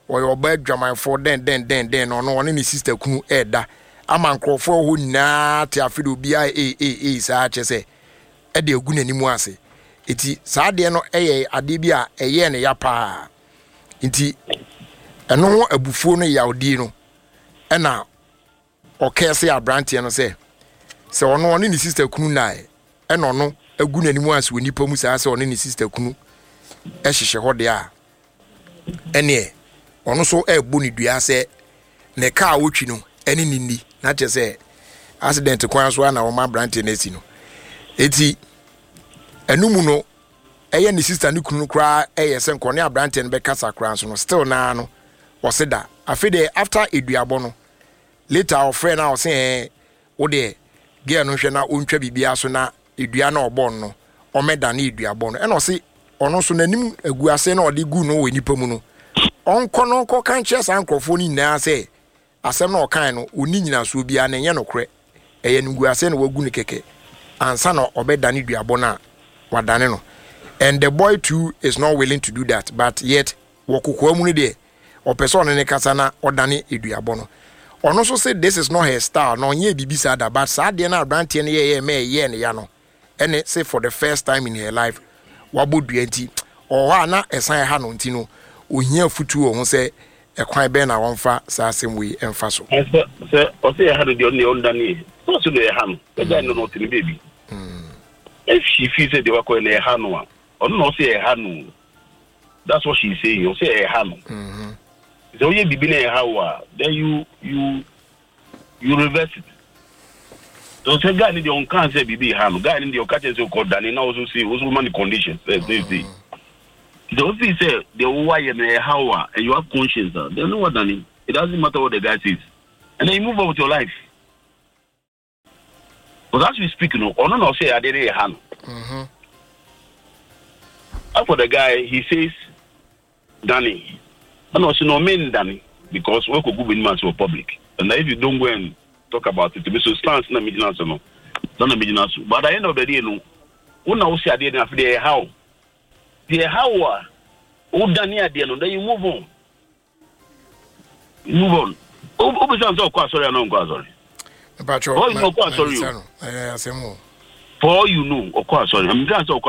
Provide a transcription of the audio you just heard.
or your bed drama for then or no one in his sister kunu eda. A man crofo who na te afido bia such as a ede ogun animu ase. Iti saa de no ade bia eye ne ya pa. Nti eno abufuo no yaudi no na okese abrantie no se ono ne sister kunu na eno no agu nanimu ase wonipa mu saa se ono ne sister kunu ehhehye hode a ene ono so egbo ne dua se ne ka wotwi no ene nini na che se accident kwan so na wo ma abrantie na esi no eti enumu no eye ne sister ne kunu kra eye se nkone abrantie no be kasa kra so no still na no osida afide after eduabo no later our friend now say wo de girl no hwe na ontwa bibia so na edua na obon no omeda na eduabo no e no se ono so nanim aguase na ode gu no we nipa mu no onko no nko kan che san krofo ni na say asem na okan no oni nyina so bia na enye no kre eye nguase na wagu ni keke ansa na obeda na eduabo na wadane no. And the boy too is not willing to do that, but yet wokokwa mu ni de o person ne kasa na odane eduabo no. Ono so say this is not her style, no nye bibisa da, but sad de na abrantie ne ye ne ya no. Ene say for the first time in her life wabodu enti o ha na esan ha no nti no ohia futu o ho say ekwan be na wonfa sa asem we emfa so. Say o say ha de only ondane. So so le ha no. The guy no tini baby. If she feels that they were calling a hanu, or not say a hanu. That's what she's saying. You say a hanu. So you be a hawa, then you reverse it. So say guy in the on cancer be hanu. Guy in the catches so called Danny now also see also money conditions. They say. Those people say they wire a hawa and you have conscience. They know what Danny. It doesn't matter what the guy says. And then you move on with your life. But as we speak, no, or no, say I did a hand. After the guy, he says, Danny, I know she no mean Danny because we could go in man to public. And if you don't go and talk about it, so stance na midina so no, don't midina so. But at the end of the day, no, who now say I did after the how, who Danny at the end, then you move on. Move on. Who be sorry, I know, sorry. For you know, sorry. For you know, sorry. I'm just